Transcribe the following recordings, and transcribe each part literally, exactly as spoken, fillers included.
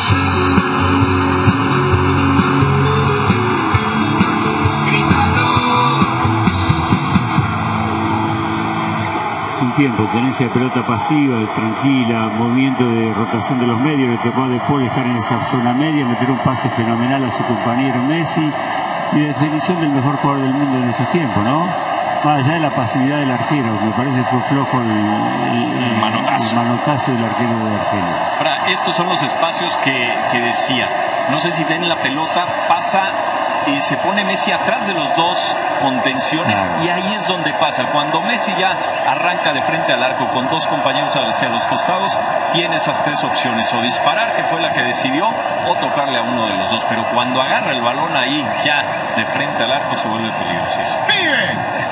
Tiempo, tenencia de pelota pasiva, tranquila, movimiento de rotación de los medios, le tocó a De Paul estar en esa zona media, meter un pase fenomenal a su compañero Messi y definición del mejor jugador del mundo en esos tiempos, ¿no? Más allá de la pasividad del arquero, me parece que fue flojo el, el, el, manotazo. el manotazo del arquero de Argelia. Ahora, estos son los espacios que, que decía, no sé si ven la pelota, pasa, eh, se pone Messi atrás de los dos contenciones, claro. Y ahí es donde pasa, cuando Messi ya arranca de frente al arco con dos compañeros hacia los costados, tiene esas tres opciones, o disparar, que fue la que decidió, o tocarle a uno de los dos, pero cuando agarra el balón ahí ya de frente al arco se vuelve peligrosísimo. ¡Vive!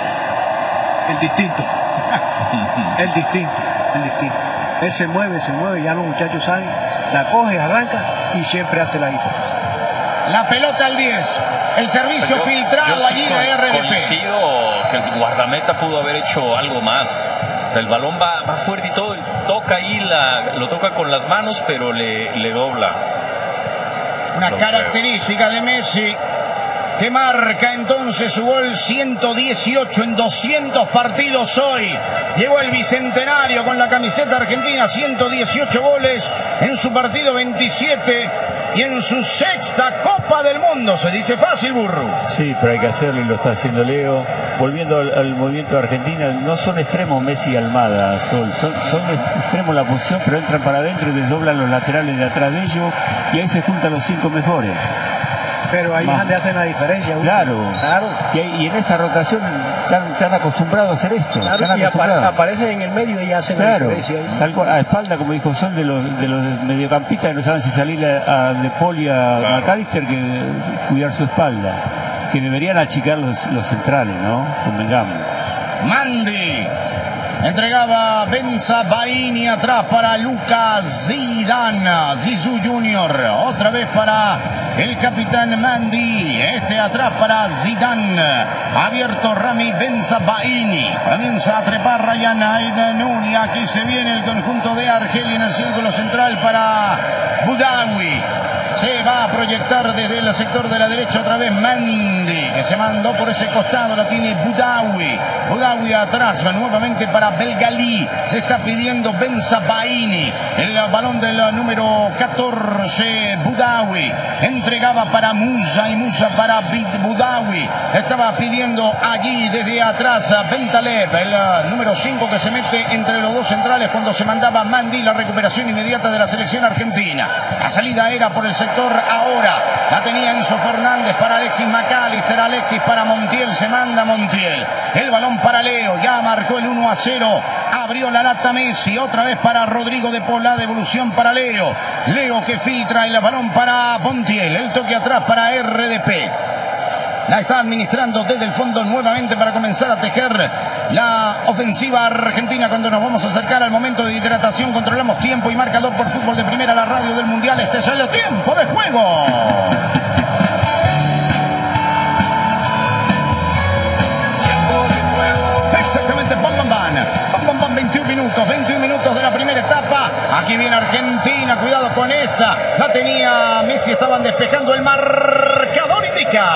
El distinto. El distinto, el distinto. Él se mueve, se mueve, ya los muchachos saben, la coge, arranca y siempre hace la diferencia. La pelota al diez. El servicio yo, filtrado yo allí sí de R D P. Coincido que el guardameta pudo haber hecho algo más. El balón va, va fuerte y todo, toca ahí, la, lo toca con las manos, pero le, le dobla. Una lo característica de Messi, que marca entonces su gol ciento dieciocho en doscientos partidos hoy. Llegó el bicentenario con la camiseta argentina, ciento dieciocho goles en su partido veintisiete. Y en su sexta Copa del Mundo. Se dice fácil, burro. Sí, pero hay que hacerlo y lo está haciendo Leo. Volviendo al, al movimiento de Argentina, no son extremos Messi y Almada, Sol. Son, son extremos la posición, pero entran para adentro y desdoblan los laterales de atrás de ellos. Y ahí se juntan los cinco mejores. Pero ahí es donde hacen la diferencia. Claro. claro. Y, y en esa rotación están, están acostumbrados a hacer esto. Claro, están y apare, aparecen en el medio y hacen claro, la diferencia. Ahí. Tal cual, a espalda, como dijo Sol, de los, de los mediocampistas que no saben si salir a, a De Paul y a claro. McAllister, que cuidar su espalda. Que deberían achicar los, los centrales, ¿no? Convengamos. Mandy. Entregaba Benzabaini atrás para Lucas Zidane, Zizou junior Otra vez para el capitán Mandy. Este atrás para Zidane. Abierto Rami Benzabaini. Comienza a trepar Ryan Aidanouni. Aquí se viene el conjunto de Argelia en el círculo central para Boudaoui. Se va a proyectar desde el sector de la derecha otra vez Mandy, que se mandó por ese costado, la tiene Boudaoui. Boudaoui atrás, nuevamente para Belgalí. Le está pidiendo Benzabaini. El balón del número catorce, Boudaoui. Entregaba para Musa y Musa para Boudaoui. Estaba pidiendo allí desde atrás a Bentaleb, el número cinco que se mete entre los dos centrales cuando se mandaba Mandy. La recuperación inmediata de la selección argentina. La salida era por el sector ahora. La tenía Enzo Fernández para Alexis McAllister. Alexis para Montiel. Se manda Montiel. El balón para Leo. Ya marcó el uno a cero. Abrió la lata Messi. Otra vez para Rodrigo de Paul. La devolución para Leo. Leo que filtra el balón para Montiel. El toque atrás para R D P. La está administrando desde el fondo nuevamente para comenzar a tejer la ofensiva argentina. Cuando nos vamos a acercar al momento de hidratación, controlamos tiempo y marcador por Fútbol de Primera, la radio del Mundial. Este es el tiempo de juego. Tiempo de juego. Exactamente, bam, bam, bam. Bam, bam, bam, veintiún minutos, veintiún minutos de la primera etapa. Aquí viene Argentina, cuidado con esta. La tenía Messi, estaban despejando, el marcador indica.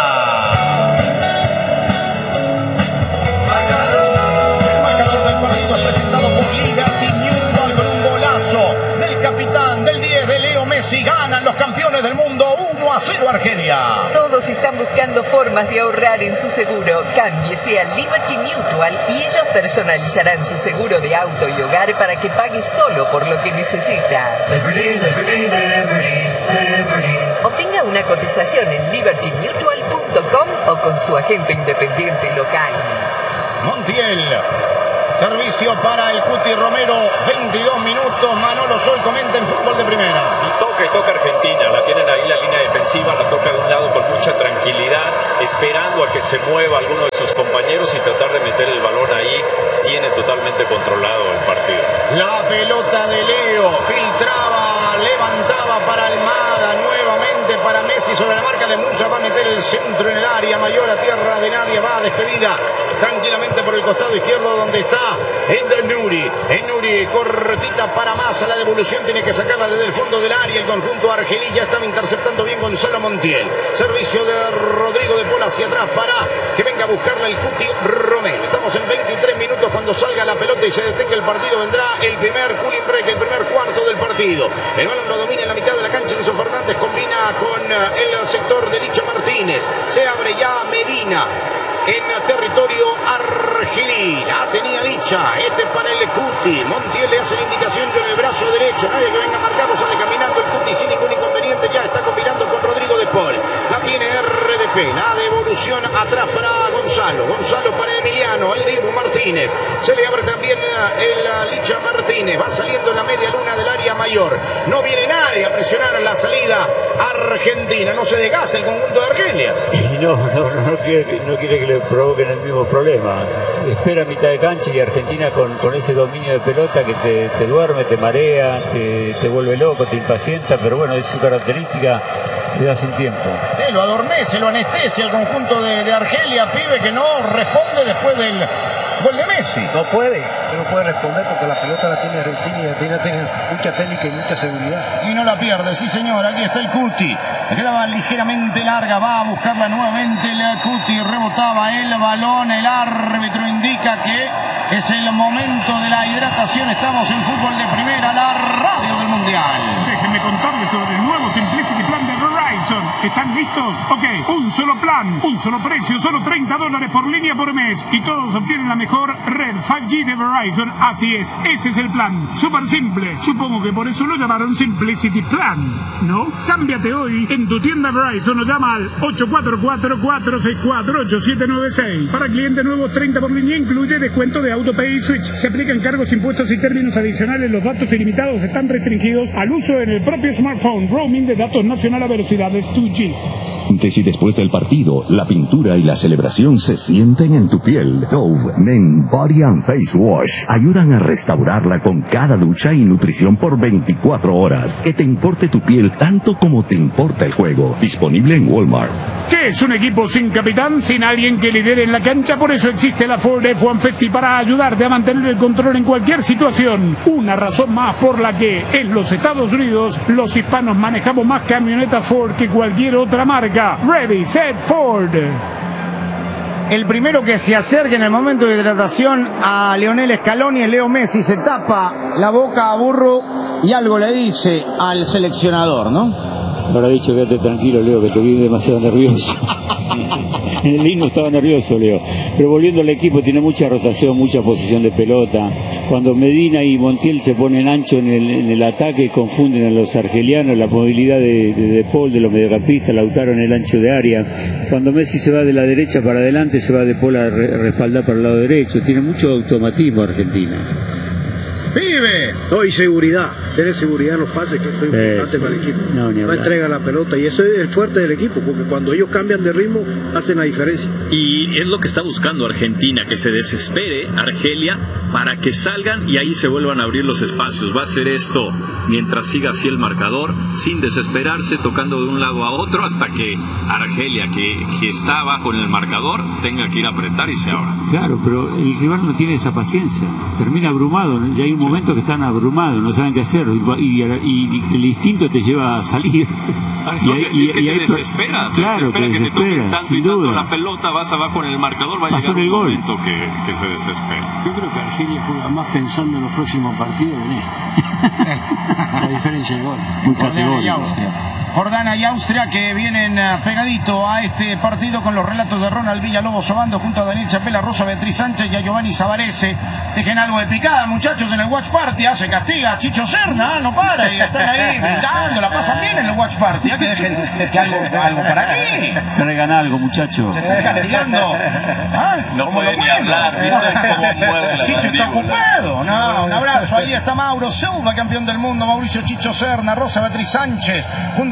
El marcador del partido es presentado por Liberty Mutual con un golazo del capitán del diez de Leo Messi. Ganan los campeones del mundo uno a cero Argelia. Todos están buscando formas de ahorrar en su seguro. Cámbiese a Liberty Mutual y ellos personalizarán su seguro de auto y hogar para que pague solo por lo que necesita. Liberty, Liberty, Liberty, Liberty. Obtenga una cotización en liberty mutual punto com o con su agente independiente local. Montiel. Servicio para el Cuti Romero, veintidós minutos. Manolo Sol comenta en Fútbol de Primera. Y toca y toca Argentina, la tienen ahí la línea defensiva, la toca de un lado con mucha tranquilidad, esperando a que se mueva alguno de sus compañeros y tratar de meter el balón ahí. Tiene totalmente controlado el partido. La pelota de Leo, filtraba, levantaba para Almada, nuevamente para Messi sobre la marca de Musa, va a meter el centro en el área mayor a tierra de nadie. guardia, va despedida tranquilamente por el costado izquierdo donde está el Nuri. El Nuri cortita para Massa, la devolución tiene que sacarla desde el fondo del área. El conjunto argelí ya estaba interceptando bien Gonzalo Montiel. Servicio de Rodrigo de Paul hacia atrás para que venga a buscarla el Cuti Romero. Estamos en veintitrés minutos. Cuando salga la pelota y se detenga el partido vendrá el primer cooling break, el primer cuarto del partido. El balón lo domina en la mitad de la cancha Enzo Fernández, combina con el sector de Licha Martínez. Se abre ya Medina en territorio argelí. La tenía Licha, este para el Cuti. Montiel le hace la indicación con el brazo derecho. Nadie que venga a marcarlo, sale caminando el Cuti sin ningún inconveniente. Ya está combinando con Rodrigo de Paul. La tiene R D P. La devolución atrás para Gonzalo. Gonzalo para Emiliano. El Dibu Martínez. Se le abre también el Licha Martínez. Va saliendo en la media luna del área mayor. No viene nadie a presionar a la salida argentina. No se desgasta el conjunto de Argelia. Y no, no, no, no quiere, no quiere que le provoquen el mismo problema. Espera a mitad de cancha y Argentina con, con ese dominio de pelota que te, te duerme, te marea, te, te vuelve loco, te impacienta, pero bueno, es su característica de hace un tiempo. Sí, lo adormece, lo anestesia el conjunto de, de Argelia, pibe que no responde después del gol de Messi. No puede, no puede responder porque la pelota la tiene Argentina y Argentina tiene mucha técnica y mucha seguridad. Y no la pierde, sí señor, aquí está el Cuti. Le quedaba ligeramente larga, va a buscarla nuevamente el Cuti, rebotaba el balón, el árbitro indica que es el momento de la hidratación. Estamos en fútbol de primera, la radio del Mundial. Déjenme contarles sobre el nuevo Simplicity Plan de Verizon. ¿Están listos? Ok, un solo plan, un solo precio, solo treinta dólares por línea por mes. Y todos obtienen la mejor red cinco G de Verizon. Así es, ese es el plan. Súper simple. Supongo que por eso lo llamaron Simplicity Plan, ¿no? Cámbiate hoy en tu tienda Verizon o llama al ocho cuatro cuatro, cuatro seis cuatro, ocho siete nueve seis. Para clientes nuevos, treinta por línea, incluye descuento de AutoPay y Switch. Se aplican cargos, impuestos y términos adicionales. Los datos ilimitados están restringidos al uso en el propio smartphone. Roaming de datos nacional a velocidades dos G. Antes y después del partido, la pintura y la celebración se sienten en tu piel. Dove Men Body and Face Wash ayudan a restaurarla con cada ducha y nutrición por veinticuatro horas. Que te importe tu piel tanto como te importa el juego. Disponible en Walmart. ¿Qué es un equipo sin capitán, sin alguien que lidere en la cancha? Por eso existe la Ford F ciento cincuenta para ayudarte a mantener el control en cualquier situación. Una razón más por la que en los Estados Unidos los hispanos manejamos más camionetas Ford que cualquier otra marca. Ready, set, Ford. El primero que se acerca en el momento de hidratación a Lionel Scaloni es Leo Messi. Se tapa la boca a Burro y algo le dice al seleccionador, ¿no? Habrá dicho quédate tranquilo, Leo, que te vi demasiado nervioso. En el himno estaba nervioso, Leo. Pero volviendo al equipo, tiene mucha rotación, mucha posición de pelota. Cuando Medina y Montiel se ponen ancho en el, en el ataque, confunden a los argelianos, la movilidad de, de, de Paul, de los mediocampistas, Lautaro en el ancho de área. Cuando Messi se va de la derecha para adelante, se va de Paul a re, respaldar para el lado derecho. Tiene mucho automatismo Argentina. ¡Pibe! No, y seguridad, tener seguridad en los pases, que es muy importante para el equipo. No, no entrega la pelota, y eso es el fuerte del equipo, porque cuando ellos cambian de ritmo, hacen la diferencia. Y es lo que está buscando Argentina, que se desespere Argelia para que salgan y ahí se vuelvan a abrir los espacios. Va a ser esto mientras siga así el marcador, sin desesperarse, tocando de un lado a otro, hasta que Argelia, que, que está abajo en el marcador, tenga que ir a apretar y se abra. Claro, pero el rival no tiene esa paciencia, termina abrumado, ¿no? Ya hay un momento que están abrumados, no saben qué hacer, y, y, y el instinto te lleva a salir. Ah, y, hay, y, es que y te hay, desespera, te claro, desespera te que desespera, te toquen tanto y tanto duda. La pelota, vas abajo en el marcador, va a llegar un el momento que, que se desespera. Yo creo que Argelia juega más pensando en los próximos partidos en esto. La diferencia de gol. Muchas y Austria. Jordania y Austria que vienen pegadito a este partido con los relatos de Ronald Villalobos Obando junto a Daniel Chapela, Rosa Beatriz Sánchez y a Giovanni Savarese. Dejen algo de picada, muchachos, en el Watch Party. Se castiga a Chicho Serna, no para, y están ahí brindando, la pasan bien en el Watch Party. Que dejen que algo, algo para mí. Traigan algo, muchachos. Se están castigando. ¿Ah? No puede ni hablar, ¿viste cómo mueve la Chicho está ocupado. No, un abrazo. Ahí está Mauro Silva, campeón del mundo. Mauricio Chicho Serna, Rosa Beatriz Sánchez, junto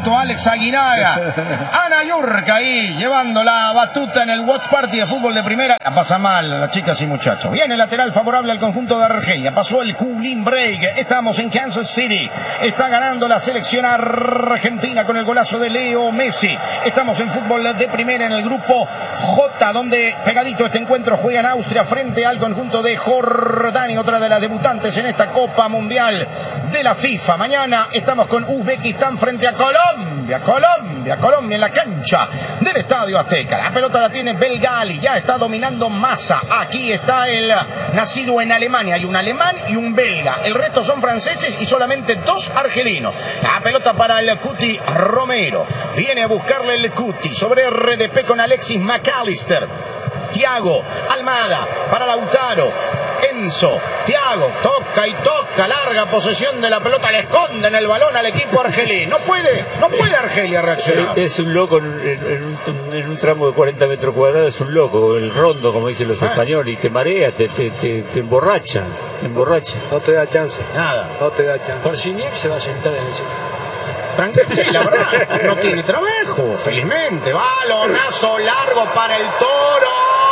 junto a Alex Aguinaga. Ana Yurka ahí llevando la batuta en el Watch Party de fútbol de primera. La pasa mal las chicas y muchachos. Viene lateral favorable al conjunto de Argelia. Pasó el cooling break. Estamos en Kansas City. Está ganando la selección argentina con el golazo de Leo Messi. Estamos en fútbol de primera en el grupo J, donde pegadito este encuentro juegan Austria frente al conjunto de Jordania, otra de las debutantes en esta Copa Mundial de la FIFA. Mañana estamos con Uzbekistán frente a Colombia, Colombia, Colombia en la cancha del Estadio Azteca. La pelota la tiene Belgali, ya está dominando Massa. Aquí está el nacido en Alemania, hay un alemán y un belga. El resto son franceses y solamente dos argelinos. La pelota para el Cuti Romero. Viene a buscarle el Cuti sobre R D P con Alexis McAllister. Thiago Almada para Lautaro. Enzo, Thiago, toca y toca, larga posesión de la pelota, le esconden el balón al equipo argelino. No puede, no puede Argelia reaccionar. Es un loco en, en, un, en un tramo de cuarenta metros cuadrados, es un loco, el rondo, como dicen los ah. españoles, y te marea, te, te, te, te emborracha, te emborracha. No te da chance. Nada. No te da chance. Por Gignac se va a sentar en el... Tranquilo, sí, la verdad, no tiene trabajo, felizmente. Balonazo largo para el Toro.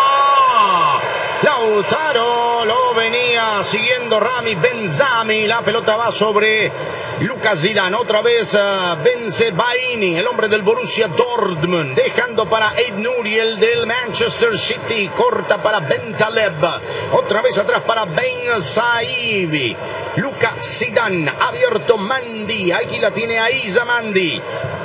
Lautaro lo venía siguiendo Rami Benzami. La pelota va sobre Lucas Zidane. Otra vez uh, Bensebaini, el hombre del Borussia Dortmund, dejando para Aid Nuriel del Manchester City. Corta para Bentaleb. Otra vez atrás para Ben Saibi. Lucas Zidane, abierto Mandi. Aquí la tiene Aiza Mandi,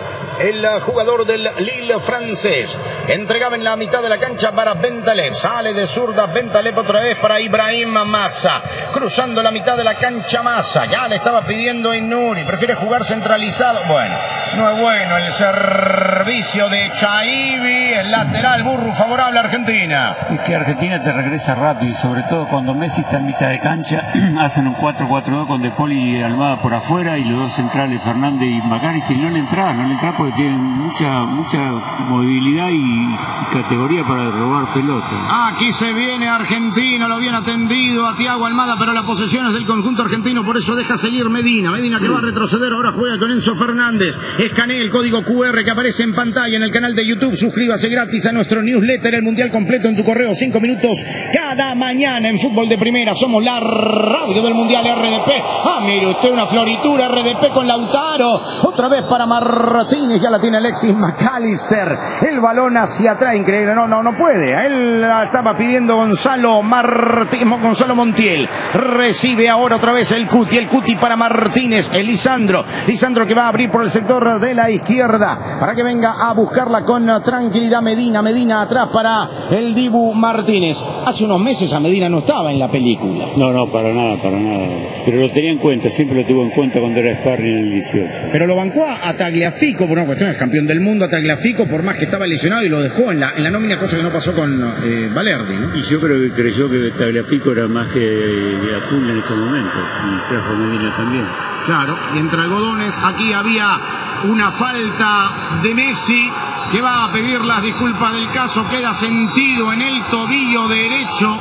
el jugador del Lille francés. Entregaba en la mitad de la cancha para Bentaleb. Sale de zurda Bentaleb otra vez para Ibrahim Massa. Cruzando la mitad de la cancha Massa. Ya le estaba pidiendo Inuri. Prefiere jugar centralizado. Bueno, no es bueno el servicio de Chaibi. El lateral burro favorable a Argentina. Es que Argentina te regresa rápido. Y sobre todo cuando Messi está en mitad de cancha. Hacen un cuatro cuatro dos con De Paul y Almada por afuera. Y los dos centrales, Fernández y Macari, que no le entraban. No le entraban porque tienen mucha, mucha movilidad y categoría para robar pelota. Aquí se viene Argentina, lo bien atendido a Thiago Almada, pero la posesión es del conjunto argentino, por eso deja seguir Medina. Medina que va a retroceder, ahora juega con Enzo Fernández. Escanee el código Q R que aparece en pantalla en el canal de YouTube. Suscríbase gratis a nuestro newsletter, el Mundial completo en tu correo. Cinco minutos cada mañana en Fútbol de Primera. Somos la radio del Mundial R D P. Ah, mire usted, una floritura R D P con Lautaro. Otra vez para Martínez, ya la tiene Alexis McAllister. El balón hacia atrás, increíble, no, no, no puede. Él la estaba pidiendo Gonzalo Martín, Gonzalo Montiel. Recibe ahora otra vez el Cuti, el Cuti para Martínez, el Lisandro. Lisandro que va a abrir por el sector de la izquierda para que venga a buscarla con tranquilidad Medina. Medina atrás para el Dibu Martínez. Hace unos meses a Medina no estaba en la película. No, no, para nada, para nada. Pero lo tenía en cuenta, siempre lo tuvo en cuenta cuando era sparring en el dieciocho. Pero lo bancó a Tagliafico por una cuestión, es campeón del mundo a Tagliafico, por más que estaba lesionado, y lo dejó en la, en la nómina, cosa que no pasó con eh, Valerdi, ¿no? Y yo creo que creyó que Tagliafico era más que Acuna en estos momentos, y trajo Medina también. Claro, y entre algodones aquí había una falta de Messi, que va a pedir las disculpas del caso. Queda sentido en el tobillo derecho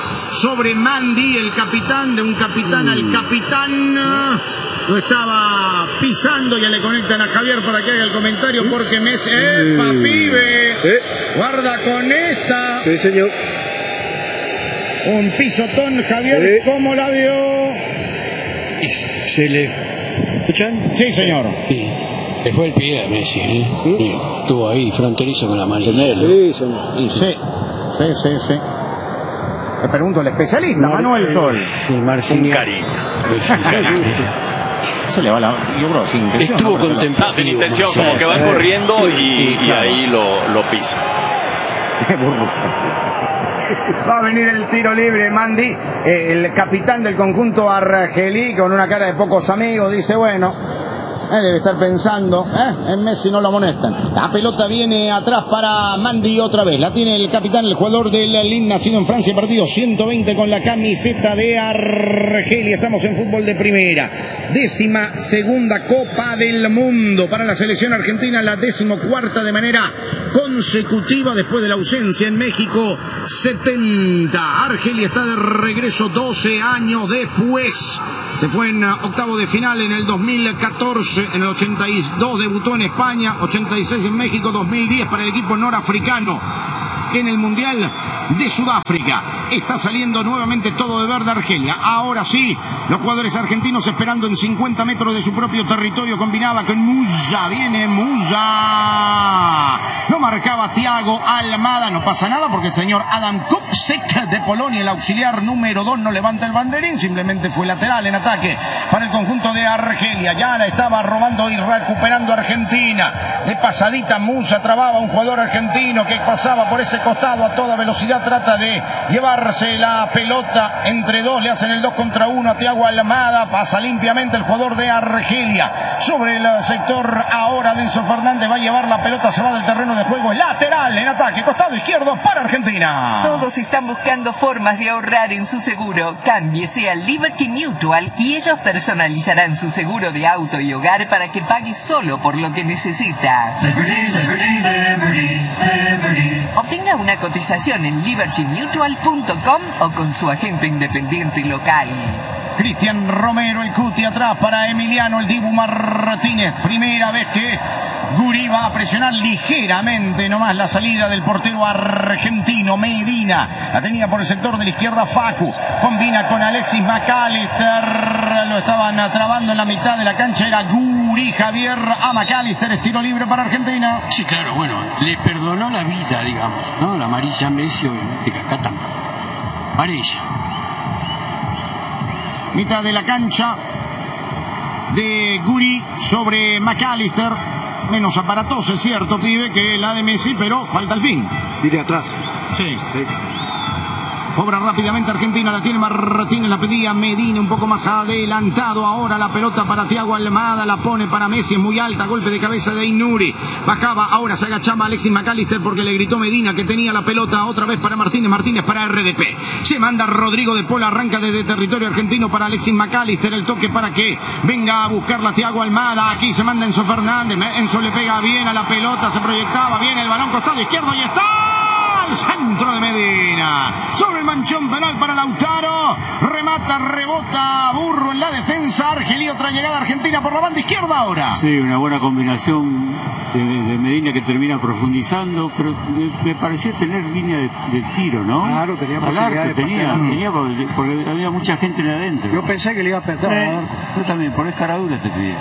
sobre Mandi, el capitán, de un capitán mm. al capitán. Lo estaba pisando, ya le conectan a Javier para que haga el comentario, porque Messi... ¡Epa, pibe! ¿Eh? Guarda con esta. Sí, señor. Un pisotón, Javier, ¿Eh? ¿Cómo la vio? Y se le... ¿Escuchan? Sí, señor. Sí. Le fue el pie a Messi, ¿eh? ¿Mm? Sí. Estuvo ahí, fronterizo con la manita. Sí, señor. Sí, sí, sí, sí. sí. Le pregunto al especialista, Mar Manuel Sol. Sí, Marcini. Un cariño. Un cariño. Se le va la... Yo creo sin intención. Estuvo no, contemplativo. Ah, sin intención, como que va corriendo y, y, y ahí lo, lo pisa. Va a venir el tiro libre, Mandi, eh, el capitán del conjunto argelí, con una cara de pocos amigos, dice, bueno, eh, debe estar pensando, eh, en Messi no lo amonestan. La pelota viene atrás para Mandi otra vez, la tiene el capitán, el jugador del Lille, nacido en Francia, partido ciento veinte con la camiseta de Argelia. Estamos en Fútbol de Primera, décima segunda Copa del Mundo para la selección argentina, la decimocuarta de manera consecutiva después de la ausencia en México setenta. Argelia está de regreso doce años después. Se fue en octavo de final en el dos mil catorce, en el ochenta y dos debutó en España, ochenta y seis en México, dos mil diez para el equipo norafricano en el Mundial de Sudáfrica. Está saliendo nuevamente todo de verde Argelia. Ahora sí, los jugadores argentinos esperando en cincuenta metros de su propio territorio. Combinaba con Musa. Viene Musa. Lo marcaba Thiago Almada. No pasa nada porque el señor Adam Kupsek de Polonia, el auxiliar número dos, no levanta el banderín. Simplemente fue lateral en ataque para el conjunto de Argelia. Ya la estaba robando y recuperando Argentina. De pasadita Musa trababa un jugador argentino que pasaba por ese costado a toda velocidad. Trata de llevarse la pelota entre dos. Le hacen el dos contra uno a Thiago Almada. Pasa limpiamente el jugador de Argelia sobre el sector ahora de Enzo Fernández. Va a llevar la pelota, se va del terreno de juego. Lateral en ataque, costado izquierdo para Argentina. Todos están buscando formas de ahorrar en su seguro. Cámbiese a Liberty Mutual y ellos personalizarán su seguro de auto y hogar para que pague solo por lo que necesita. Liberty, Liberty, Liberty, Liberty. Obtenga una cotización en liberty mutual punto com o con su agente independiente local. Cristian Romero, el cuti atrás para Emiliano, el Dibu Martínez. Primera vez que Guri va a presionar ligeramente nomás la salida del portero argentino Medina. La tenía por el sector de la izquierda Facu. Combina con Alexis McAllister. Lo estaban trabando en la mitad de la cancha. Era Guri Javier a McAllister. Es tiro libre para Argentina. Sí, claro, bueno, le perdonó la vida, digamos, ¿no? La amarilla a Messi, obviamente, que acá tampoco. Amarilla. Mitad de la cancha de Guri sobre McAllister. Menos aparatoso, es cierto, pibe, que la de Messi, pero falta el fin. Y de atrás. Sí. Sí. Cobra rápidamente Argentina, la tiene Martínez, la pedía Medina un poco más adelantado. Ahora la pelota para Thiago Almada, la pone para Messi, es muy alta, golpe de cabeza de Inuri. Bajaba, ahora se agachaba Alexis McAllister porque le gritó Medina que tenía la pelota. Otra vez para Martínez, Martínez para R D P. Se manda Rodrigo de Paul, arranca desde territorio argentino para Alexis McAllister. El toque para que venga a buscarla Thiago Almada. Aquí se manda Enzo Fernández. Enzo le pega bien a la pelota, se proyectaba bien el balón costado izquierdo y está al centro de Medina. Sobre el manchón penal para Lautaro. Remata, rebota Burro en la defensa. Argelia, otra llegada argentina por la banda izquierda ahora. Sí, una buena combinación de, de Medina que termina profundizando, pero me, me pareció tener línea de, de tiro, ¿no? Claro, tenía Al posibilidad arco, de tenía, patear. tenía porque, porque había mucha gente en adentro. Yo pensé que le iba a apretar Eh, al arco. yo también, por escaradura te pedí.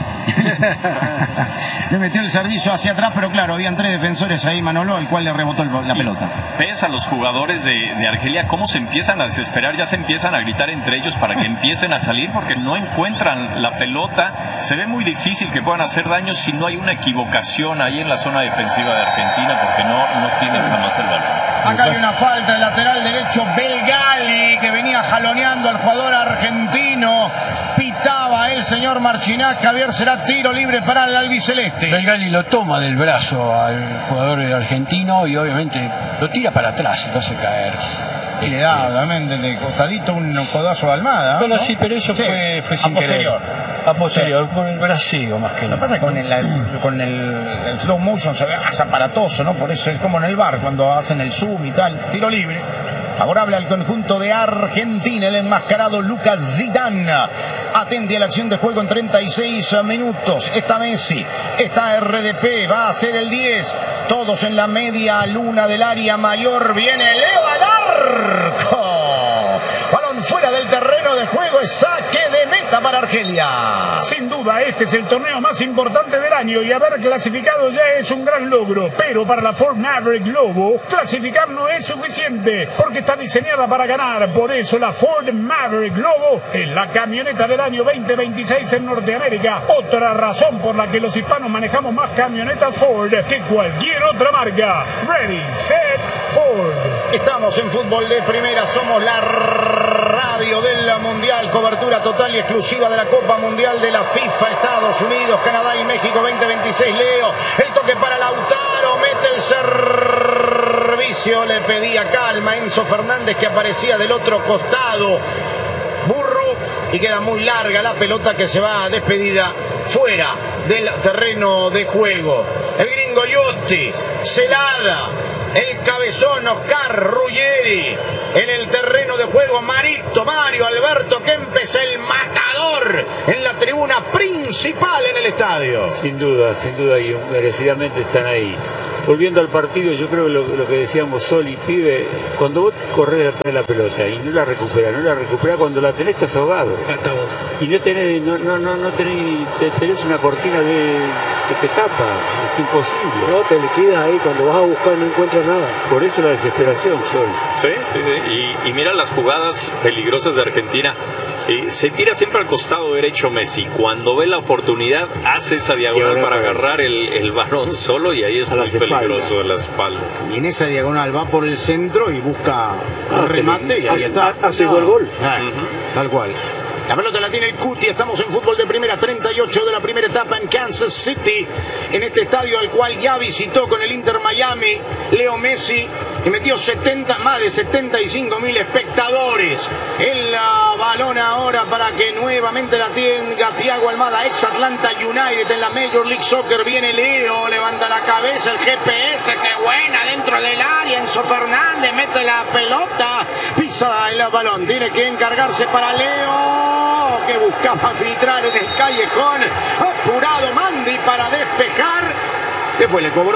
Le metió el servicio hacia atrás, pero claro, habían tres defensores ahí, Manolo, el cual le rebotó el, la pelota. Ves a los jugadores de, de Argelia cómo se empiezan a desesperar, ya se empiezan a gritar entre ellos para que empiecen a salir porque no encuentran la pelota. Se ve muy difícil que puedan hacer daño si no hay una equivocación ahí en la zona defensiva de Argentina porque no, no tienen jamás el balón. Acá hay una falta de lateral derecho, Belgali, que venía jaloneando al jugador argentino. Pitaba el señor Marchinac. Javier, será tiro libre para el albiceleste. Belgali lo toma del brazo al jugador argentino y obviamente lo tira para atrás y lo hace caer. Y le da, obviamente, de costadito un codazo de Almada. Bueno, ¿no? sí, pero eso Sí, fue, fue sin a posterior. querer. A posterior, con el braceo más que Lo que nada. pasa es que con el, con el, el slow motion se ve más aparatoso, ¿no? Por eso es como en el bar, cuando hacen el zoom y tal. Tiro libre. Favorable al conjunto de Argentina, el enmascarado Lucas Zidane. Atente a la acción de juego en treinta y seis minutos. Está Messi, está R D P, va a ser el diez. Todos en la media luna del área mayor. Viene Leo al arco. Balón fuera del terreno de juego, es saque de meta para Argelia. Sin duda, este es el torneo más importante del año y haber clasificado ya es un gran logro. Pero para la Ford Maverick Globo, clasificar no es suficiente porque está diseñada para ganar. Por eso la Ford Maverick Globo es la camioneta del año veinte veintiséis en Norteamérica. Otra razón por la que los hispanos manejamos más camionetas Ford que cualquier otra marca. Ready, set, Ford. Estamos en Fútbol de Primera, somos la radio del Mundial, cobertura total y exclusiva de la Copa Mundial de la FIFA, Estados Unidos, Canadá y México veinte veintiséis. Leo, el toque para Lautaro, mete el servicio, le pedía calma Enzo Fernández que aparecía del otro costado. Burro, y queda muy larga la pelota que se va despedida fuera del terreno de juego. El gringo Yotti, Celada, el cabezón Oscar Ruggeri en el terreno de juego. Marito, Mario Alberto Kempes, el matador tribuna principal en el estadio. Sin duda, sin duda, y merecidamente están ahí. Volviendo al partido, yo creo que lo, lo que decíamos Sol y Pibe, cuando vos corres detrás de la pelota y no la recuperás, no la recuperás, cuando la tenés estás ahogado. Y no tenés, no, no, no, no tenés, tenés una cortina de, que te tapa, es imposible. No, te liquidas ahí, cuando vas a buscar no encuentras nada. Por eso la desesperación, Sol. Sí, sí, sí. Y, y mira las jugadas peligrosas de Argentina. Eh, se tira siempre al costado derecho Messi. Cuando ve la oportunidad, hace esa diagonal para agarrar el, el balón solo y ahí es muy peligroso de la espalda. Y en esa diagonal va por el centro y busca un remate y ahí está. Hace gol gol. Ah, uh-huh. Tal cual. La pelota la tiene el Cuti, estamos en fútbol de primera, treinta y ocho de la primera etapa en Kansas City, en este estadio al cual ya visitó con el Inter Miami Leo Messi, que metió setenta, más de setenta y cinco mil espectadores. El uh, balón ahora para que nuevamente la tenga Thiago Almada, ex Atlanta United en la Major League Soccer. Viene Leo, levanta la cabeza, el G P S, qué buena, dentro del área, Enzo Fernández mete la pelota, pisa el balón, tiene que encargarse para Leo, que buscaba filtrar en el callejón, apurado Mandy para despejar, después le cobró.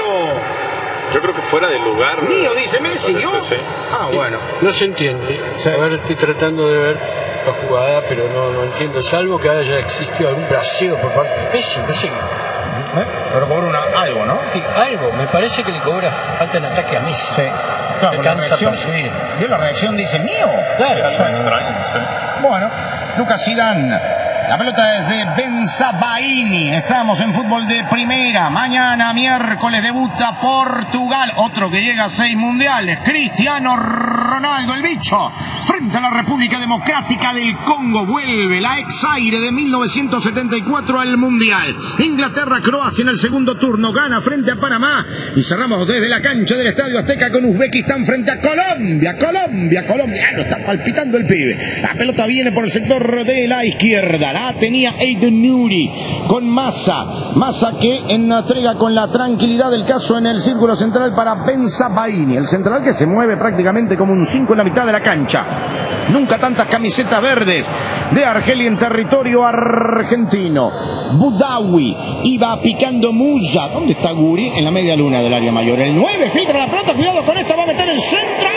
Yo creo que fuera de lugar. Mío, dice Messi, ¿no? Sí. Ah, bueno. No se entiende. Sí. A ver, estoy tratando de ver la jugada, pero no, no entiendo, salvo que haya existido algún braseo por parte de Messi, no sé. ¿Eh? Pero cobra una, algo, ¿no? Sí, algo, me parece que le cobra falta en ataque a Messi. Sí. Claro, la Alcanza a reacción, percibir. yo la reacción dice mío. Claro. Algo extraño, sí. Bueno, Lucas Zidane. La pelota es de Benzabaini. Estamos en fútbol de primera. Mañana, miércoles, debuta Portugal. Otro que llega a seis mundiales. Cristiano Ronaldo, el bicho. Frente a la República Democrática del Congo. Vuelve la ex aire de mil novecientos setenta y cuatro al mundial. Inglaterra, Croacia en el segundo turno. Gana frente a Panamá. Y cerramos desde la cancha del Estadio Azteca con Uzbekistán frente a Colombia. Colombia, Colombia. Ya lo está palpitando el pibe. La pelota viene por el sector de la izquierda. La tenía Aiden Nuri con Massa. Massa que entrega con la tranquilidad del caso en el círculo central para Benzabaini. El central que se mueve prácticamente como un cinco en la mitad de la cancha. Nunca tantas camisetas verdes de Argelia en territorio argentino. Budawi iba picando Musa. ¿Dónde está Guri? En la media luna del área mayor. El nueve filtra la pelota. Cuidado con esta. Va a meter el centro.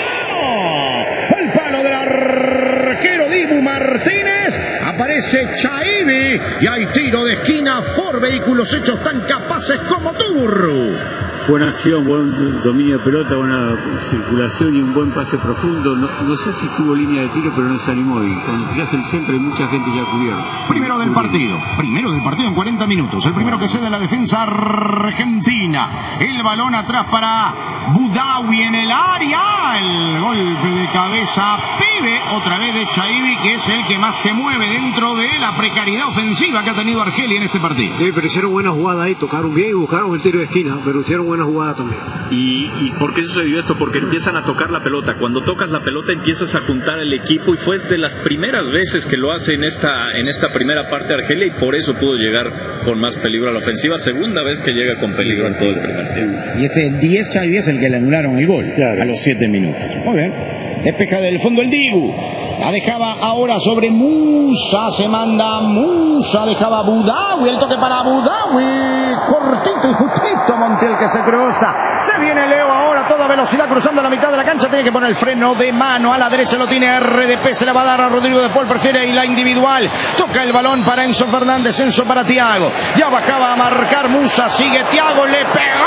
El palo del arquero Dibu Martínez. Aparece Chaibi y hay tiro de esquina. Ford, vehículos hechos tan capaces como tú, Burru. Buena acción, buen dominio de pelota, buena circulación y un buen pase profundo. No, no sé si tuvo línea de tiro, pero no se animó. Y cuando tiras el centro hay mucha gente ya cubierta. Primero del partido, primero del partido en cuarenta minutos. El primero que cede la defensa argentina. El balón atrás para Budawi en el área. El golpe de cabeza, pibe, otra vez de Chaibi, que es el que más se mueve dentro de la precariedad ofensiva que ha tenido Argelia en este partido. Sí, pero hicieron buena jugada ahí, tocaron bien y buscaron el tiro de esquina, pero hicieron buena jugada también. ¿Y, ¿Y por qué sucedió esto? Porque empiezan a tocar la pelota. Cuando tocas la pelota empiezas a juntar el equipo y fue de las primeras veces que lo hace en esta, en esta primera parte de Argelia y por eso pudo llegar con más peligro a la ofensiva. Segunda vez que llega con peligro en todo el primer tiempo. Y este diez Chaibi es el que le anularon el gol, claro, a los siete minutos. Muy bien. Despeja del fondo el Dibu. La dejaba ahora sobre Musa. Se manda Musa. Dejaba Budawi. El toque para Budawi. Cortito y justito. Montiel que se cruza. Se viene Leo ahora a toda velocidad cruzando la mitad de la cancha. Tiene que poner el freno de mano. A la derecha lo tiene R D P. Se le va a dar a Rodrigo de Paul. Prefiere y la individual. Toca el balón para Enzo Fernández. Enzo para Thiago. Ya bajaba a marcar Musa. Sigue Thiago. Le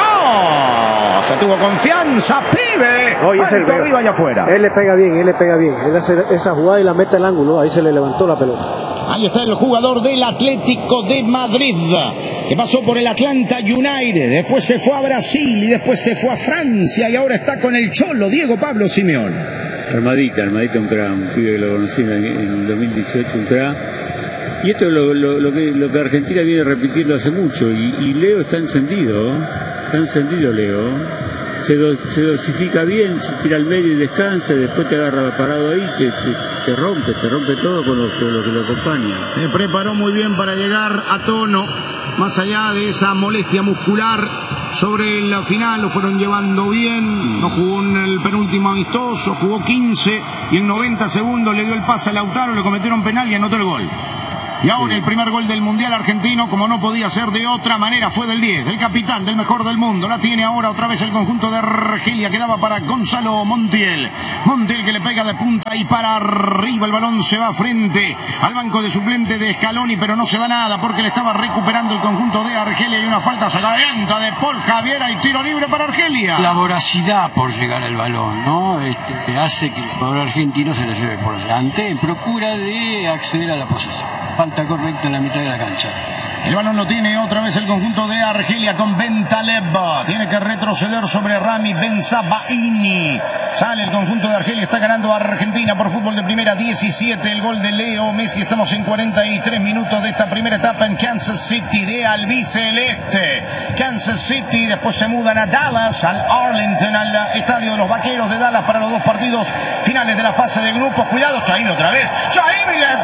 pegó. Se tuvo confianza. Pibe. Oye, es el arriba y afuera. Él le pega bien. Él le pega bien. Él hace esa jugada y la mete al ángulo. Ahí se le levantó la pelota. Ahí está el jugador del Atlético de Madrid, que pasó por el Atlanta United, después se fue a Brasil y después se fue a Francia y ahora está con el Cholo, Diego Pablo Simeone. Armadita, Armadita un crack, un pibe que lo conocí en el dos mil dieciocho, un crack. Y esto es lo, lo, lo, que, lo que Argentina viene repitiendo hace mucho. Y, y Leo está encendido, está encendido Leo. Se, do, se dosifica bien, se tira al medio y descansa, y después te agarra parado ahí, te, te, te rompe, te rompe todo con lo, con lo que lo acompaña. Se preparó muy bien para llegar a tono, más allá de esa molestia muscular. Sobre el final lo fueron llevando bien, no jugó en el penúltimo amistoso, jugó quince y en noventa segundos le dio el pase a Lautaro, le cometieron penal y anotó el gol. Y ahora el primer gol del Mundial argentino, como no podía ser de otra manera, fue del diez, del capitán, del mejor del mundo. La tiene ahora otra vez el conjunto de Argelia, que daba para Gonzalo Montiel. Montiel que le pega de punta y para arriba. El balón se va frente al banco de suplente de Scaloni, pero no se va nada porque le estaba recuperando el conjunto de Argelia. Y una falta se la adelanta de Paul Javier y tiro libre para Argelia. La voracidad por llegar al balón, ¿no? Este, hace que el jugador argentino se la lleve por delante en procura de acceder a la posesión. Falta correcta en la mitad de la cancha. El balón lo tiene otra vez el conjunto de Argelia con Bentaleb. Tiene que retroceder sobre Rami Benzabaini. Sale el conjunto de Argelia, está ganando a Argentina por fútbol de primera diecisiete. El gol de Leo Messi. Estamos en cuarenta y tres minutos de esta primera etapa en Kansas City de albiceleste. Kansas City, después se mudan a Dallas, al Arlington, al estadio de los Vaqueros de Dallas para los dos partidos finales de la fase de grupos. Cuidado, Chaimi otra vez. Chaimi le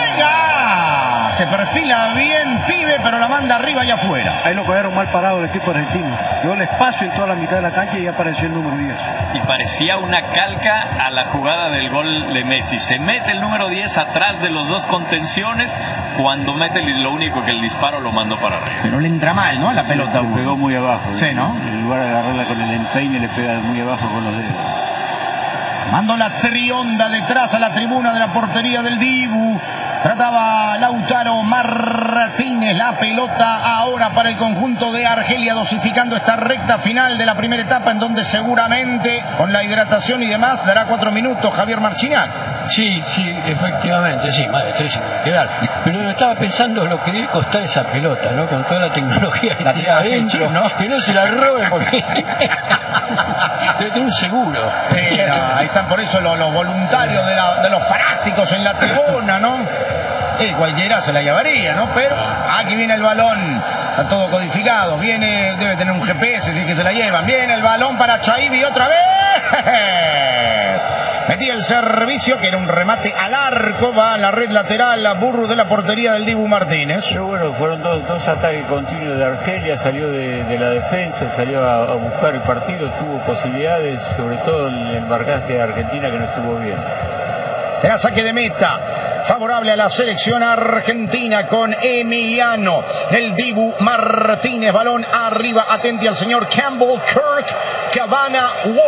pega. Se perfila bien, pibe, pero la manda arriba y afuera. Ahí lo cogieron mal parado el equipo argentino. Dio el espacio en toda la mitad de la cancha y apareció el número diez. Y parecía una calca a la jugada del gol de Messi. Se mete el número diez atrás de los dos contenciones. Cuando mete lo único que el disparo lo mandó para arriba. Pero le entra mal, ¿no? La pelota. Le pegó muy abajo. Sí, ¿no? En lugar de agarrarla con el empeine, le pega muy abajo con los dedos. Mandó la trionda detrás a la tribuna de la portería del Dibu. Trataba Lautaro Martínez. La pelota ahora para el conjunto de Argelia, dosificando esta recta final de la primera etapa, en donde seguramente con la hidratación y demás dará cuatro minutos Javier Marchinac. Sí, sí, efectivamente, sí, más de tres se puede quedar. Pero yo estaba pensando lo que debe costar esa pelota, ¿no? Con toda la tecnología que La tiene tira adentro, Chip, ¿no? Que no se la robe porque debe tener un seguro. Mira, ahí están por eso los, los voluntarios de, la, de los fanáticos en la tribuna, ¿no? Eh, cualquiera se la llevaría, ¿no? Pero aquí viene el balón. Está todo codificado. Viene, debe tener un G P S, así que se la llevan. Viene el balón para Chaibi otra vez. Metía el servicio, que era un remate al arco. Va a la red lateral, a Burro de la portería del Dibu Martínez. Pero bueno, fueron dos, dos ataques continuos de Argelia. Salió de, de la defensa, salió a, a buscar el partido. Tuvo posibilidades, sobre todo el, el marcaje de Argentina, que no estuvo bien. Será saque de meta favorable a la selección argentina con Emiliano, el Dibu Martínez. Balón arriba, atente al señor Campbell Kirk Cabana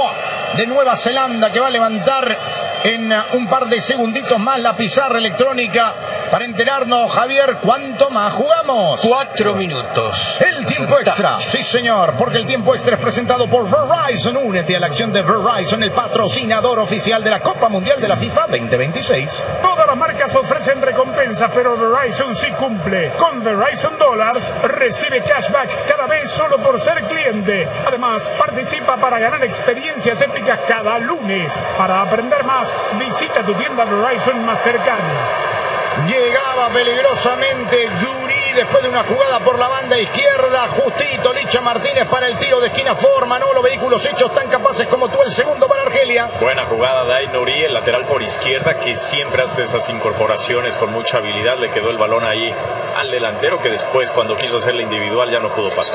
Wa de Nueva Zelanda, que va a levantar en un par de segunditos más la pizarra electrónica para enterarnos, Javier, ¿cuánto más jugamos? Cuatro minutos. El tiempo extra, sí señor, porque el tiempo extra es presentado por Verizon. Únete a la acción de Verizon, el patrocinador oficial de la Copa Mundial de la FIFA veinte veintiséis. Todas las marcas ofrecen recompensas, pero Verizon sí cumple. Con Verizon Dollars recibe cashback cada vez solo por ser cliente. Además, participa para ganar experiencias épicas cada lunes. Para aprender más, visita tu tienda Verizon más cercana. Llegaba peligrosamente Guri después de una jugada por la banda izquierda. Justito Licha Martínez para el tiro de esquina. Forma, ¿no? Los vehículos hechos tan capaces como tú. El segundo para Argelia. Buena jugada de Aït-Nouri, el lateral por izquierda, que siempre hace esas incorporaciones con mucha habilidad. Le quedó el balón ahí al delantero, que después, cuando quiso hacer la individual, ya no pudo pasar.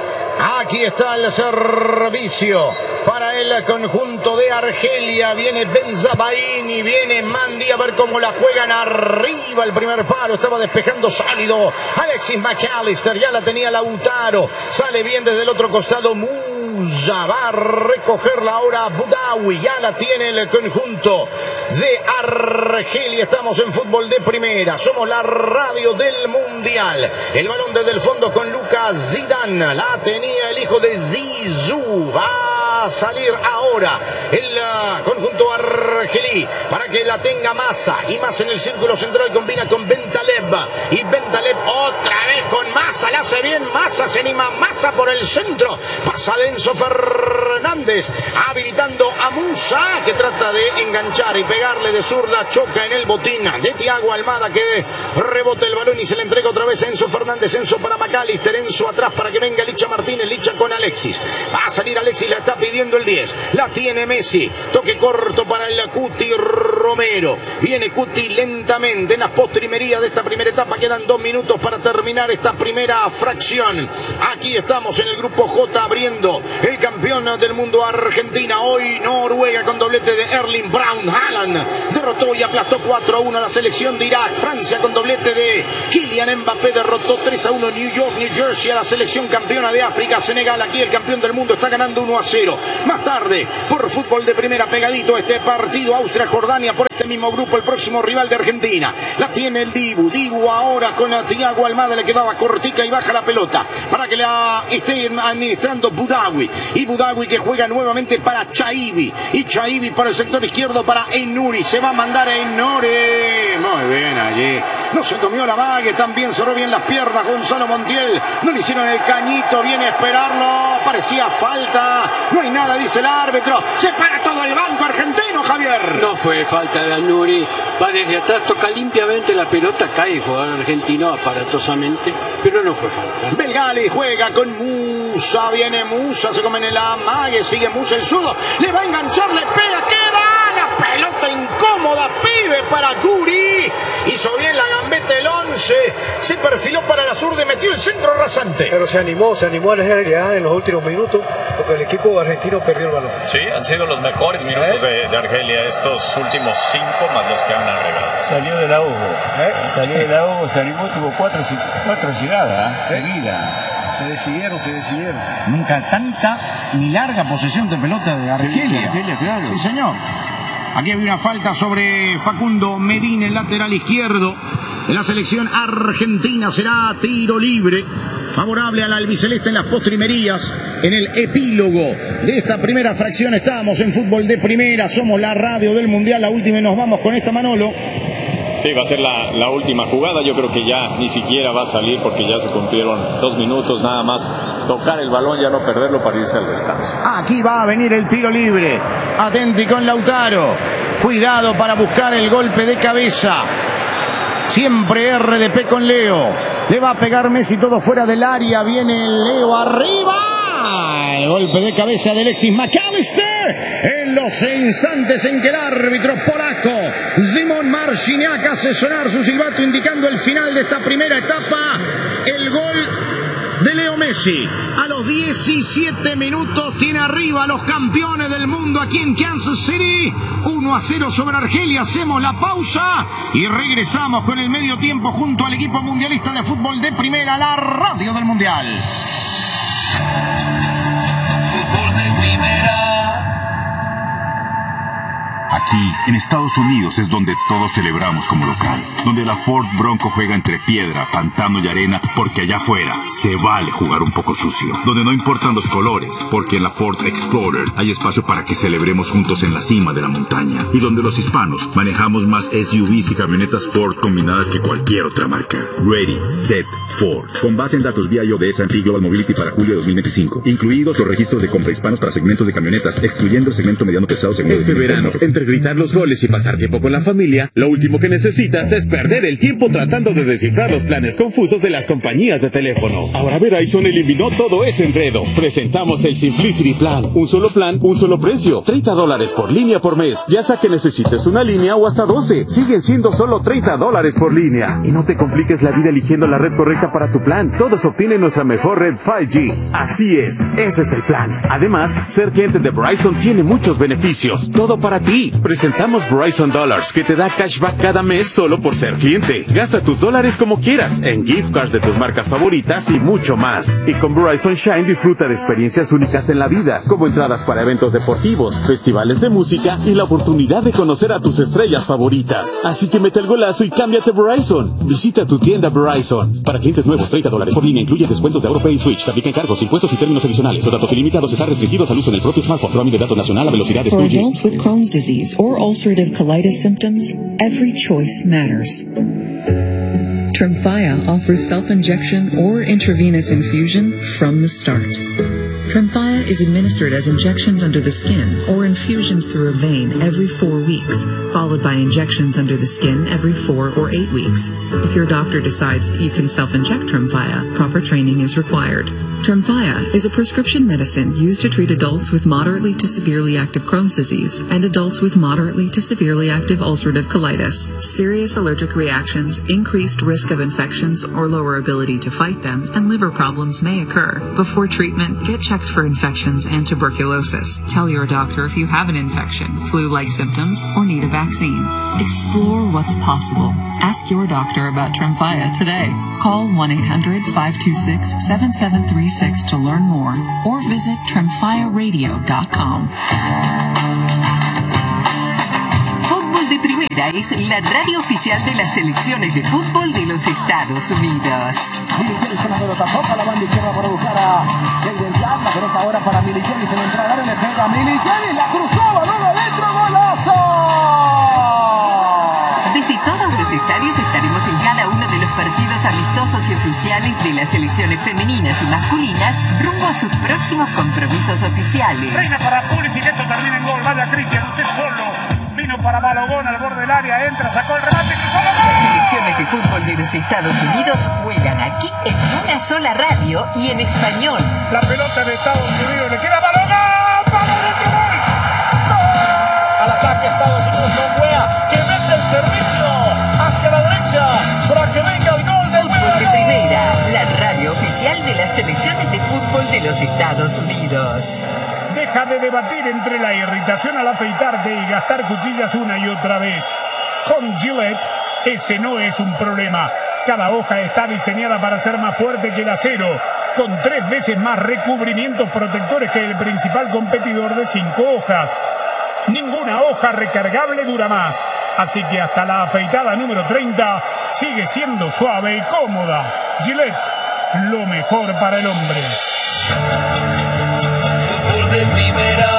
Aquí está el servicio para el conjunto de Argelia. Viene Benzabaini, viene Mandi, a ver cómo la juegan arriba. El primer palo estaba despejando sólido Alexis McAllister, ya la tenía Lautaro. Sale bien desde el otro costado Musa, va a recogerla ahora Boudaoui, ya la tiene el conjunto de Argelia. Estamos en fútbol de primera, somos la radio del mundial. El balón desde el fondo con Lucas Zidane, la tenía el hijo de Zizou. Va a salir ahora el uh, conjunto argelí para que la tenga Massa, y Massa en el círculo central combina con Bentaleb, y Bentaleb otra vez con Massa, la hace bien Massa, se anima Massa por el centro, pasa de Enzo Fernández habilitando a Musa, que trata de enganchar y pegarle de zurda, choca en el botín de Thiago Almada, que rebota el balón y se le entrega otra vez a Enzo Fernández. Enzo para McAllister, Enzo atrás para que venga Licha Martínez, Licha con Alexis, va a salir Alexis, la está pidiendo pidiendo el diez. La tiene Messi. Toque corto para el Cuti Romero. Viene Cuti lentamente en la postrimería de esta primera etapa. Quedan dos minutos para terminar esta primera fracción. Aquí estamos en el grupo J abriendo el campeón del mundo Argentina. Hoy Noruega con doblete de Erling Braun Haaland. Derrotó y aplastó cuatro a uno a la selección de Irak. Francia con doblete de Kylian Mbappé derrotó tres a uno New York, New Jersey a la selección campeona de África. Senegal, aquí el campeón del mundo, está ganando uno a cero. Más tarde, por fútbol de primera, pegadito este partido, Austria-Jordania por este mismo grupo, el próximo rival de Argentina. La tiene el Dibu. Dibu ahora con Thiago Almada, le quedaba cortica y baja la pelota para que la esté administrando Boudaoui. Y Boudaoui que juega nuevamente para Chaibi. Y Chaibi para el sector izquierdo para Ennuri. Se va a mandar a Ennuri. Muy bien allí. No se comió la vague, también cerró bien las piernas Gonzalo Montiel. No le hicieron el cañito, viene a esperarlo. Parecía falta. No hay nada, dice el árbitro. Se para todo el banco argentino, Javier. No fue falta de Ennuri. Va desde atrás, toca limpiamente la pelota, cae el jugador argentino aparatosamente, pero no fue falta. Belgali juega con Musa, viene Musa, se come en el amague, sigue Musa el zurdo, le va a enganchar, le pega, queda la pelota incómoda, pibe para Guri, hizo bien la gambeta el once, se perfiló para la zurda y metió el centro rasante. Pero se animó, se animó a Argelia en los últimos minutos, porque el equipo argentino perdió el balón. Sí, han sido los mejores minutos ¿Eh? de, de Argelia estos últimos cinco más los que han agregado. Salió de la U, ¿Eh? salió de la U, se animó, tuvo cuatro, cuatro llegadas ¿Eh? seguidas. Se decidieron, se decidieron. Nunca tanta ni larga posesión de pelota de Argelia. Argelia, claro. Sí, señor. Aquí había una falta sobre Facundo Medina, el lateral izquierdo de la selección argentina. Será tiro libre favorable al albiceleste en las postrimerías. En el epílogo de esta primera fracción estamos en Fútbol de Primera. Somos la radio del Mundial, la última, y nos vamos con esta, Manolo. Sí, va a ser la, la última jugada. Yo creo que ya ni siquiera va a salir porque ya se cumplieron dos minutos. Nada más tocar el balón, ya no perderlo para irse al descanso. Aquí va a venir el tiro libre. Atenti con Lautaro. Cuidado para buscar el golpe de cabeza. Siempre R D P con Leo. Le va a pegar Messi, todo fuera del área. Viene el Leo arriba. El golpe de cabeza de Alexis McAllister. En los instantes en que el árbitro polaco Szymon Marciniak hace sonar su silbato indicando el final de esta primera etapa. El gol de Leo Messi. A los diecisiete minutos tiene arriba a los campeones del mundo aquí en Kansas City. uno a cero sobre Argelia. Hacemos la pausa y regresamos con el medio tiempo junto al equipo mundialista de fútbol de primera, la radio del Mundial. Fútbol de primera. Aquí, en Estados Unidos, es donde todos celebramos como local. Donde la Ford Bronco juega entre piedra, pantano y arena, porque allá afuera se vale jugar un poco sucio. Donde no importan los colores, porque en la Ford Explorer hay espacio para que celebremos juntos en la cima de la montaña. Y donde los hispanos manejamos más S U Vs y camionetas Ford combinadas que cualquier otra marca. Ready, Set, Ford. Con base en datos vía I O de S and P Global Mobility para julio de dos mil veinticinco. Incluidos los registros de compra hispanos para segmentos de camionetas, excluyendo el segmento mediano pesado según este verano. Entre gritar los goles y pasar tiempo con la familia, lo último que necesitas es perder el tiempo tratando de descifrar los planes confusos de las compañías de teléfono. Ahora Verizon eliminó todo ese enredo. Presentamos el Simplicity Plan. Un solo plan, un solo precio. treinta dólares por línea por mes. Ya sea que necesites una línea o hasta doce. Siguen siendo solo treinta dólares por línea. Y no te compliques la vida eligiendo la red correcta para tu plan. Todos obtienen nuestra mejor red cinco G. Así es, ese es el plan. Además, ser cliente de Verizon tiene muchos beneficios. Todo para ti. Presentamos Verizon Dollars, que te da cashback cada mes solo por ser cliente. Gasta tus dólares como quieras, en gift cards de tus marcas favoritas y mucho más. Y con Verizon Shine disfruta de experiencias únicas en la vida, como entradas para eventos deportivos, festivales de música y la oportunidad de conocer a tus estrellas favoritas. Así que mete el golazo y cámbiate a Verizon. Visita tu tienda Verizon. Para clientes nuevos, treinta dólares por línea incluye descuentos de AutoPay y Switch. Se aplican cargos, impuestos y términos adicionales. Los datos ilimitados están restringidos al uso en el propio smartphone. Roaming de datos nacional a velocidades For dos G. adults with Crohn's disease or ulcerative colitis symptoms, every choice matters. Tremfya offers self-injection or intravenous infusion from the start. Tremfya is administered as injections under the skin or infusions through a vein every four weeks, followed by injections under the skin every four or eight weeks. If your doctor decides that you can self-inject Tremfya, proper training is required. Tremfya is a prescription medicine used to treat adults with moderately to severely active Crohn's disease and adults with moderately to severely active ulcerative colitis. Serious allergic reactions, increased risk of infections or lower ability to fight them, and liver problems may occur. Before treatment, get checked for infections and tuberculosis. Tell your doctor if you have an infection, flu-like symptoms, or need a vaccine. Explore what's possible. Ask your doctor about Tremfya today. Call one eight hundred, five two six, seven seven three six to learn more or visit tremfya radio dot com. Fútbol de Primera es la radio oficial de las selecciones de fútbol de los Estados Unidos. Milichelli con la pelota, toca la banda izquierda para buscar a Jayden Plaza, la pelota ahora para Milichelli, se le entregaron, le pega Milichelli, la cruzó, balón adentro, golazo. Desde todos los estadios estaremos en cada uno de los partidos amistosos y oficiales de las selecciones femeninas y masculinas rumbo a sus próximos compromisos oficiales. Reina para Pulisic, esto termina en gol, vaya Cristian, usted solo. Vino para Malogón al borde del área, entra, sacó el remate. Las selecciones de fútbol de los Estados Unidos juegan aquí en una sola radio y en español. La pelota de Estados Unidos le queda Malogón. ¡Vamos, de gol! ¡Gol! Al ataque Estados Unidos con Wea, que mete el servicio hacia la derecha para que venga el gol de Fútbol de Primera, la radio oficial de las selecciones de fútbol de los Estados Unidos. Deja de debatir entre la irritación al afeitarte y gastar cuchillas una y otra vez. Con Gillette, ese no es un problema. Cada hoja está diseñada para ser más fuerte que el acero, con tres veces más recubrimientos protectores que el principal competidor de cinco hojas. Ninguna hoja recargable dura más, así que hasta la afeitada número treinta sigue siendo suave y cómoda. Gillette, lo mejor para el hombre. De primera.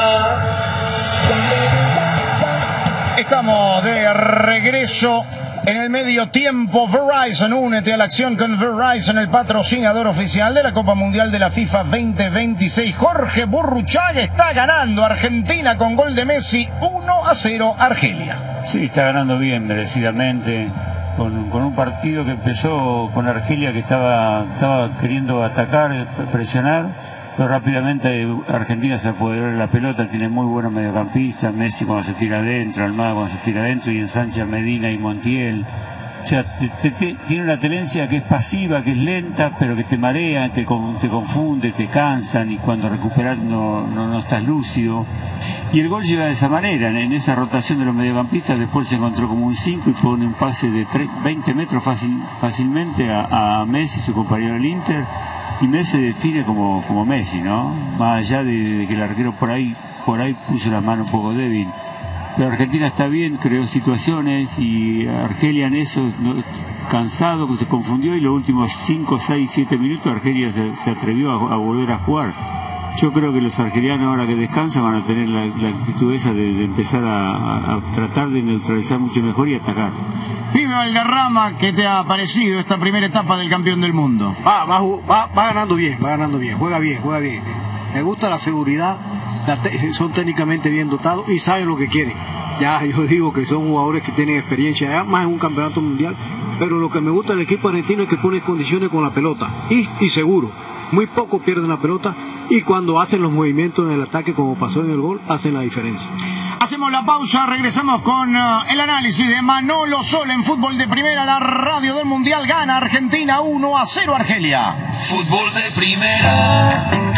Estamos de regreso en el medio tiempo. Verizon, únete a la acción con Verizon, el patrocinador oficial de la Copa Mundial de la FIFA veinte veintiséis. Jorge Burruchaga está ganando Argentina con gol de Messi, uno a cero Argelia. Sí, está ganando bien, merecidamente, con, con un partido que empezó con Argelia que estaba, estaba queriendo atacar, presionar. Pero rápidamente Argentina se apoderó de la pelota, tiene muy buenos mediocampistas, Messi cuando se tira adentro, Almada cuando se tira adentro y ensancha Medina y Montiel. O sea, te, te, te, tiene una tenencia que es pasiva, que es lenta, pero que te marea, te, te confunde, te cansan y cuando recuperas no, no, no estás lúcido. Y el gol llega de esa manera, en esa rotación de los mediocampistas, después se encontró como un cinco y pone un pase de veinte metros fácil, fácilmente a, a Messi, su compañero del Inter. Y Messi se define como, como Messi, ¿no? Más allá de, de que el arquero por ahí, por ahí puso la mano un poco débil. Pero Argentina está bien, creó situaciones y Argelia en eso, ¿no? Cansado, que se confundió y los últimos cinco, seis, siete minutos Argelia se, se atrevió a, a volver a jugar. Yo creo que los argelianos ahora que descansan van a tener la, la actitud esa de, de empezar a, a, a tratar de neutralizar mucho mejor y atacar. Pibe Valderrama, ¿qué te ha parecido esta primera etapa del campeón del mundo? Va, va, va, va ganando bien, va ganando bien, juega bien, juega bien. Me gusta la seguridad, la te son técnicamente bien dotados y saben lo que quieren. Ya yo digo que son jugadores que tienen experiencia ya más en un campeonato mundial, pero lo que me gusta del equipo argentino es que pone condiciones con la pelota y, y seguro. Muy poco pierden la pelota y cuando hacen los movimientos en el ataque como pasó en el gol, hacen la diferencia. Hacemos la pausa, regresamos con uh, el análisis de Manolo Sol en Fútbol de Primera, la radio del Mundial. Gana Argentina uno a cero Argelia. Fútbol de Primera.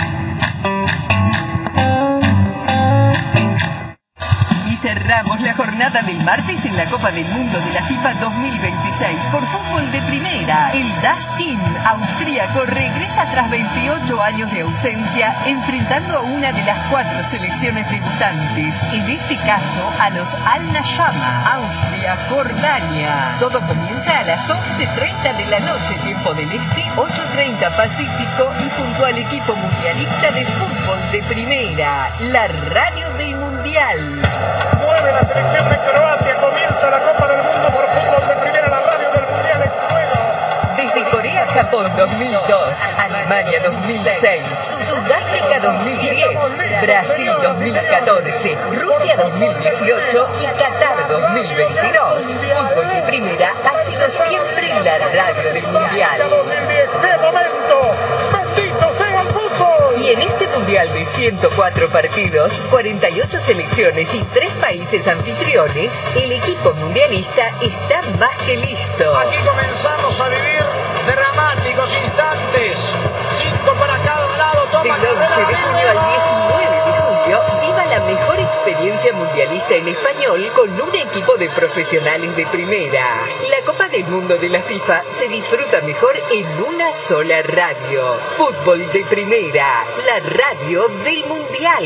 Cerramos la jornada del martes en la Copa del Mundo de la FIFA dos mil veintiséis por Fútbol de Primera. El Das Team austríaco regresa tras veintiocho años de ausencia, enfrentando a una de las cuatro selecciones debutantes, en este caso a los Al-Nashama, Austria-Jordania. Todo comienza a las once treinta de la noche, tiempo del Este, ocho treinta Pacífico, y junto al equipo mundialista de Fútbol de Primera, la radio del Mundial. Mueve la selección de Croacia, comienza la Copa del Mundo por Fútbol de Primera, la radio del Mundial en juego. Desde Corea, Japón dos mil dos, Alemania dos mil seis, Sudáfrica dos mil diez, Brasil dos mil catorce, Rusia dos mil dieciocho y Qatar dos mil veintidós. Fútbol de Primera ha sido siempre la radio del Mundial. ¡Qué momento! ¡Bendito sea el fútbol! Y en este Mundial de ciento cuatro partidos, cuarenta y ocho selecciones y tres países anfitriones, el equipo mundialista está más que listo. Aquí comenzamos a vivir dramáticos instantes. Cinco para cada lado. Toma Del once de junio al diecinueve de julio, viva la mejor experiencia mundialista en español con un equipo de profesionales de primera. La Copa del Mundo de la FIFA se disfruta mejor en una sola radio. Fútbol de Primera, la radio del Mundial.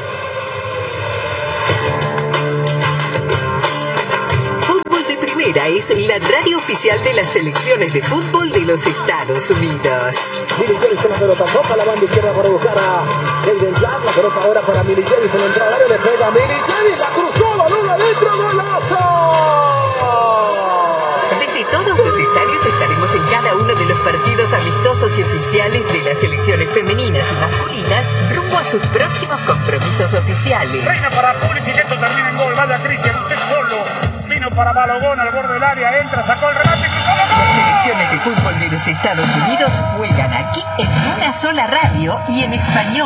Fútbol de Primera es la radio oficial de las selecciones de fútbol de los Estados Unidos. Milichelis con la pelota, toca la banda izquierda para buscar a Jaden Jack, la pelota ahora para Milichelis en la entrada, le pega a Milichelis, la cruzó, balón adentro, golazo. Desde todos los estadios estaremos en cada uno de los partidos amistosos y oficiales de las selecciones femeninas y masculinas rumbo a sus próximos compromisos oficiales. Reina para Pulisic, esto termina en gol. Vaya Cristian, usted solo. Vino para Balogón al borde del área, entra, sacó el remate y cruzó la gol. Las selecciones de fútbol de los Estados Unidos juegan aquí en una sola radio y en español.